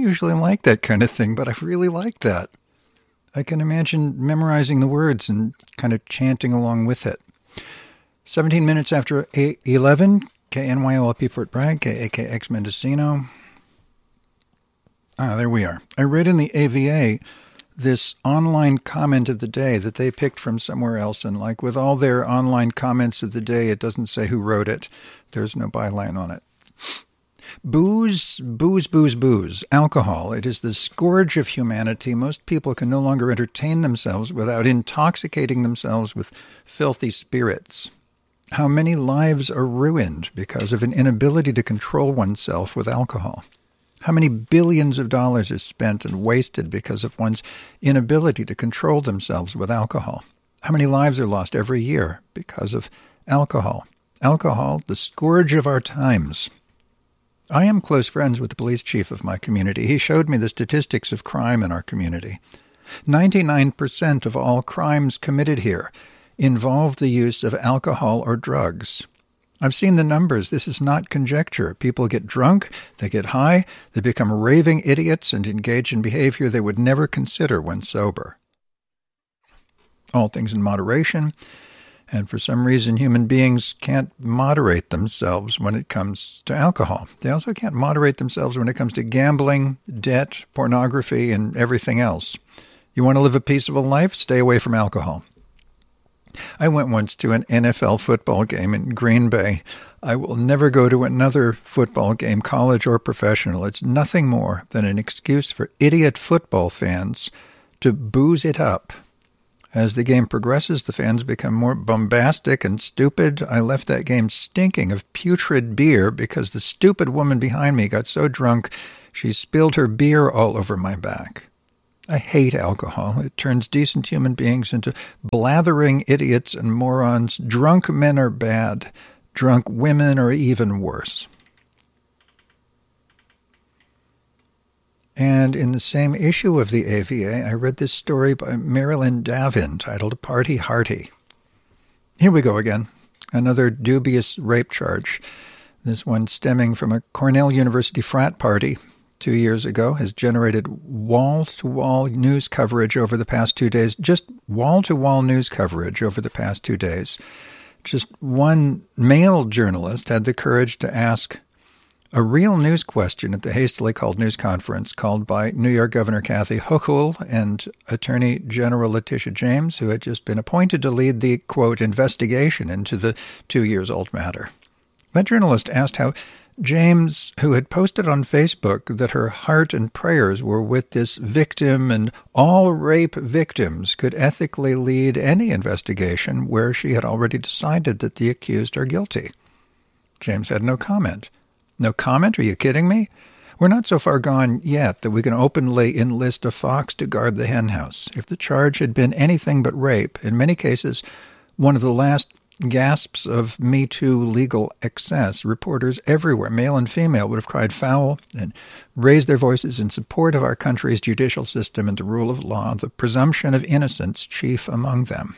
usually like that kind of thing, but I really like that. I can imagine memorizing the words and kind of chanting along with it. 17 minutes after 11, KNYOLP Fort Bragg, KAKX Mendocino. There we are. I read in the AVA this online comment of the day that they picked from somewhere else, and like with all their online comments of the day, it doesn't say who wrote it. There's no byline on it. Booze, booze, booze, booze. Alcohol. It is the scourge of humanity. Most people can no longer entertain themselves without intoxicating themselves with filthy spirits. How many lives are ruined because of an inability to control oneself with alcohol? How many billions of dollars is spent and wasted because of one's inability to control themselves with alcohol? How many lives are lost every year because of alcohol? Alcohol, the scourge of our times. I am close friends with the police chief of my community. He showed me the statistics of crime in our community. 99% of all crimes committed here involve the use of alcohol or drugs. I've seen the numbers. This is not conjecture. People get drunk, they get high, they become raving idiots and engage in behavior they would never consider when sober. All things in moderation, and for some reason human beings can't moderate themselves when it comes to alcohol. They also can't moderate themselves when it comes to gambling, debt, pornography, and everything else. You want to live a peaceful life? Stay away from alcohol. I went once to an NFL football game in Green Bay. I will never go to another football game, college or professional. It's nothing more than an excuse for idiot football fans to booze it up. As the game progresses, the fans become more bombastic and stupid. I left that game stinking of putrid beer because the stupid woman behind me got so drunk she spilled her beer all over my back. I hate alcohol. It turns decent human beings into blathering idiots and morons. Drunk men are bad. Drunk women are even worse. And in the same issue of the AVA, I read this story by Marilyn Davin titled Party Hearty. Here we go again. Another dubious rape charge. This one stemming from a Cornell University frat party 2 years ago, has generated wall-to-wall news coverage over the past 2 days. Just wall-to-wall news coverage over the past 2 days. Just one male journalist had the courage to ask a real news question at the hastily called news conference called by New York Governor Kathy Hochul and Attorney General Letitia James, who had just been appointed to lead the, quote, investigation into the 2-year-old matter. That journalist asked how James, who had posted on Facebook that her heart and prayers were with this victim and all rape victims, could ethically lead any investigation where she had already decided that the accused are guilty. James had no comment. No comment? Are you kidding me? We're not so far gone yet that we can openly enlist a fox to guard the henhouse. If the charge had been anything but rape, in many cases, one of the last gasps of Me Too legal excess, reporters everywhere, male and female, would have cried foul and raised their voices in support of our country's judicial system and the rule of law, the presumption of innocence chief among them.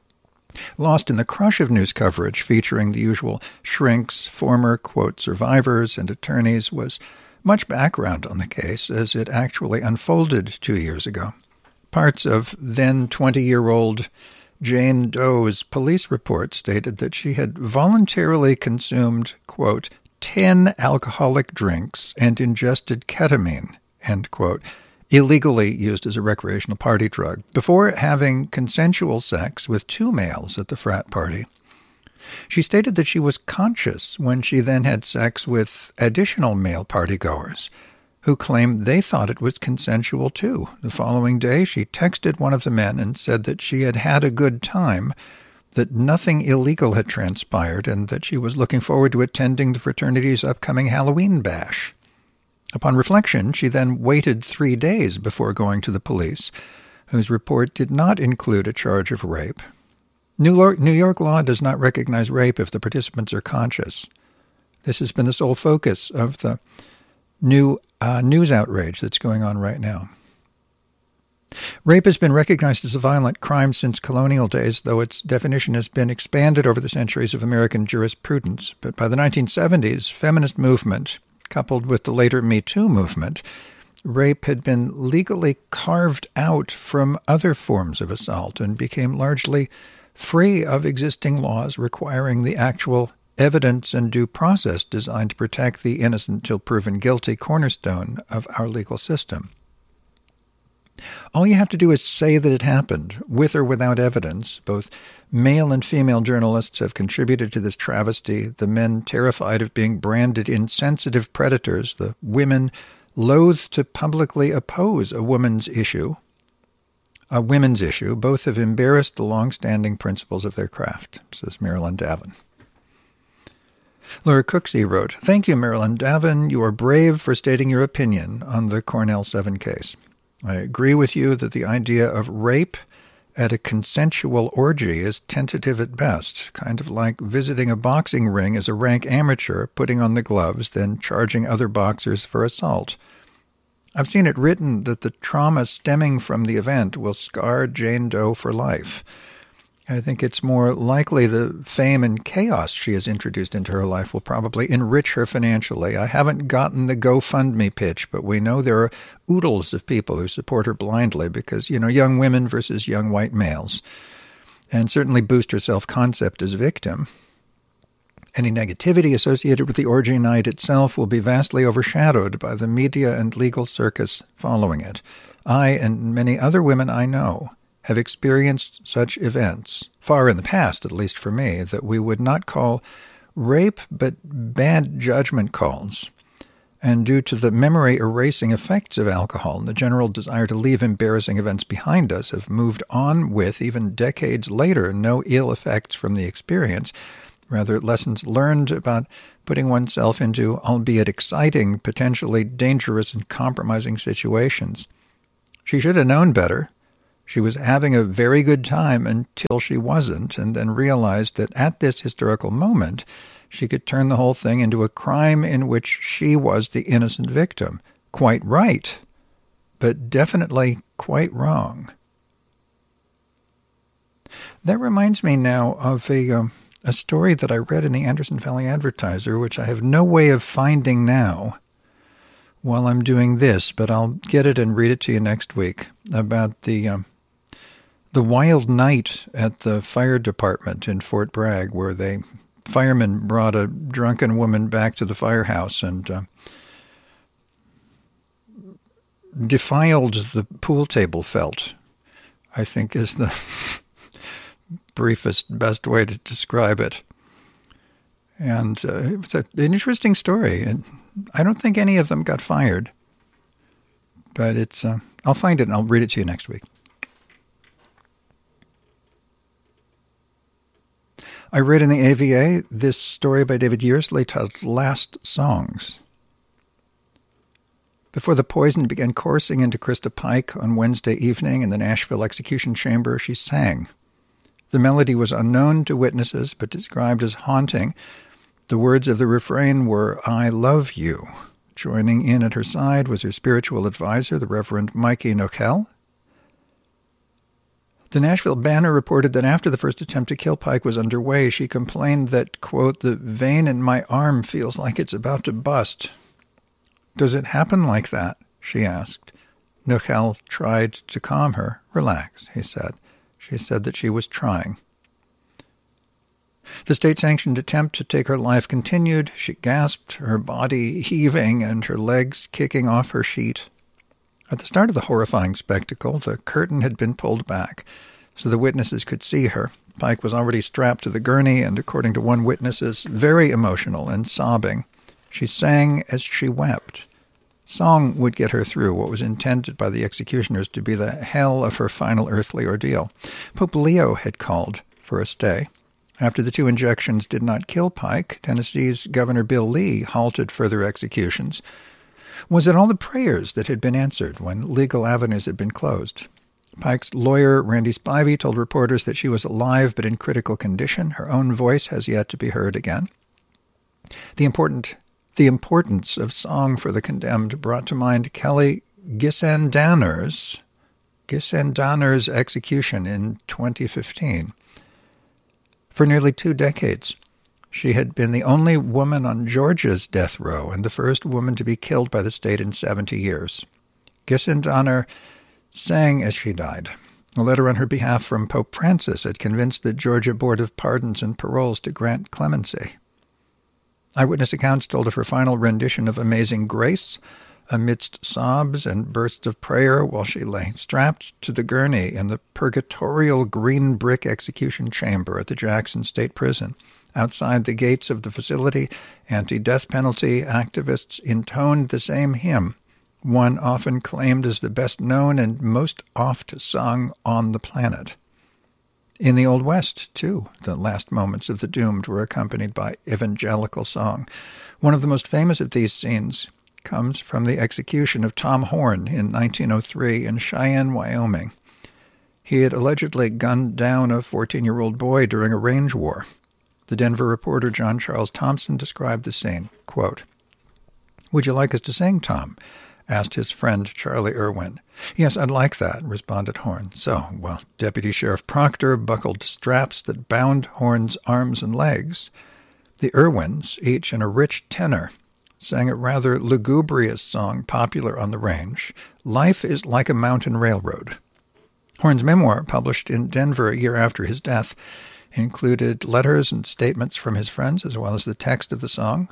Lost in the crush of news coverage featuring the usual shrinks, former, quote, survivors and attorneys was much background on the case as it actually unfolded 2 years ago. Parts of then 20-year-old Jane Doe's police report stated that she had voluntarily consumed, quote, 10 alcoholic drinks and ingested ketamine, end quote, illegally used as a recreational party drug, before having consensual sex with 2 males at the frat party. She stated that she was conscious when she then had sex with additional male partygoers, who claimed they thought it was consensual too. The following day, she texted one of the men and said that she had had a good time, that nothing illegal had transpired, and that she was looking forward to attending the fraternity's upcoming Halloween bash. Upon reflection, she then waited 3 days before going to the police, whose report did not include a charge of rape. New York law does not recognize rape if the participants are conscious. This has been the sole focus of the new news outrage that's going on right now. Rape has been recognized as a violent crime since colonial days, though its definition has been expanded over the centuries of American jurisprudence. But by the 1970s, feminist movement, coupled with the later Me Too movement, rape had been legally carved out from other forms of assault and became largely free of existing laws requiring the actual evidence and due process designed to protect the innocent till proven guilty cornerstone of our legal system. All you have to do is say that it happened, with or without evidence. Both male and female journalists have contributed to this travesty, the men terrified of being branded insensitive predators, the women loath to publicly oppose a women's issue. Both have embarrassed the long-standing principles of their craft, says Marilyn Davin. Laura Cooksey wrote, "Thank you, Marilyn Davin. You are brave for stating your opinion on the Cornell 7 case. I agree with you that the idea of rape at a consensual orgy is tentative at best, kind of like visiting a boxing ring as a rank amateur, putting on the gloves, then charging other boxers for assault. I've seen it written that the trauma stemming from the event will scar Jane Doe for life. I think it's more likely the fame and chaos she has introduced into her life will probably enrich her financially. I haven't gotten the GoFundMe pitch, but we know there are oodles of people who support her blindly because, young women versus young white males, and certainly boost her self-concept as victim. Any negativity associated with the orgy night itself will be vastly overshadowed by the media and legal circus following it. I and many other women I know have experienced such events, far in the past, at least for me, that we would not call rape but bad judgment calls. And due to the memory-erasing effects of alcohol and the general desire to leave embarrassing events behind us, have moved on with, even decades later, no ill effects from the experience, rather lessons learned about putting oneself into, albeit exciting, potentially dangerous and compromising situations. She should have known better. She was having a very good time until she wasn't, and then realized that at this historical moment, she could turn the whole thing into a crime in which she was the innocent victim. Quite right, but definitely quite wrong. That reminds me now of a story that I read in the Anderson Valley Advertiser, which I have no way of finding now while I'm doing this, but I'll get it and read it to you next week, about the wild night at the fire department in Fort Bragg, where firemen brought a drunken woman back to the firehouse and defiled the pool table felt, I think is the briefest, best way to describe it. And it was an interesting story. And I don't think any of them got fired, but I'll find it and I'll read it to you next week. I read in the AVA this story by David Yearsley titled Last Songs. Before the poison began coursing into Krista Pike on Wednesday evening in the Nashville execution chamber, she sang. The melody was unknown to witnesses, but described as haunting. The words of the refrain were, "I love you." Joining in at her side was her spiritual advisor, the Reverend Mikey Nokel. The Nashville Banner reported that after the first attempt to kill Pike was underway, she complained that, quote, "the vein in my arm feels like it's about to bust." "Does it happen like that?" she asked. Nokel tried to calm her. "Relax," he said. She said that she was trying. The state-sanctioned attempt to take her life continued. She gasped, her body heaving and her legs kicking off her sheet. At the start of the horrifying spectacle, the curtain had been pulled back so the witnesses could see her. Pike was already strapped to the gurney and, according to one witness, is very emotional and sobbing. She sang as she wept. Song would get her through what was intended by the executioners to be the hell of her final earthly ordeal. Pope Leo had called for a stay. After the 2 injections did not kill Pike, Tennessee's Governor Bill Lee halted further executions. Was it all the prayers that had been answered when legal avenues had been closed? Pike's lawyer, Randy Spivey, told reporters that she was alive but in critical condition. Her own voice has yet to be heard again. The importance of song for the condemned brought to mind Kelly Gissendanner's execution in 2015. For nearly 2 decades, she had been the only woman on Georgia's death row and the first woman to be killed by the state in 70 years. Gisendonner sang as she died. A letter on her behalf from Pope Francis had convinced the Georgia Board of Pardons and Paroles to grant clemency. Eyewitness accounts told of her final rendition of Amazing Grace amidst sobs and bursts of prayer while she lay strapped to the gurney in the purgatorial green brick execution chamber at the Jackson State Prison. Outside the gates of the facility, anti-death penalty activists intoned the same hymn, one often claimed as the best known and most oft sung on the planet. In the Old West, too, the last moments of the doomed were accompanied by evangelical song. One of the most famous of these scenes comes from the execution of Tom Horn in 1903 in Cheyenne, Wyoming. He had allegedly gunned down a 14-year-old boy during a range war. The Denver reporter John Charles Thompson described the scene, quote, "Would you like us to sing, Tom?" asked his friend Charlie Irwin. "Yes, I'd like that," responded Horn. So, while Deputy Sheriff Proctor buckled straps that bound Horn's arms and legs, the Irwins, each in a rich tenor, sang a rather lugubrious song popular on the range, "Life is Like a Mountain Railroad." Horn's memoir, published in Denver a year after his death, included letters and statements from his friends as well as the text of the song.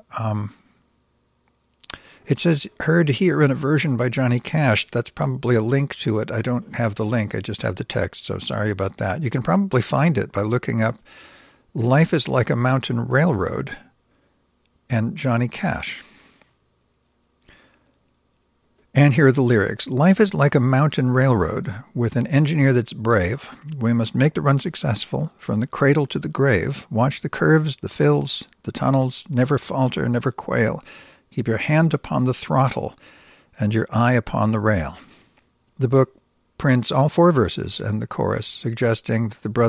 It says, heard here in a version by Johnny Cash. That's probably a link to it. I don't have the link. I just have the text, so sorry about that. You can probably find it by looking up Life is Like a Mountain Railroad and Johnny Cash. And here are the lyrics. Life is like a mountain railroad with an engineer that's brave. We must make the run successful from the cradle to the grave. Watch the curves, the fills, the tunnels. Never falter, never quail. Keep your hand upon the throttle and your eye upon the rail. The book prints all 4 verses and the chorus, suggesting that the brothers